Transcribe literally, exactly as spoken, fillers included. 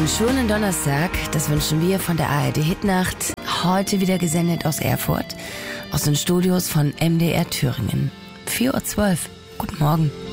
Einen schönen Donnerstag, das wünschen wir von der A R D Hitnacht. Heute wieder gesendet aus Erfurt, aus den Studios von M D R Thüringen. vier Uhr zwölf. Guten Morgen.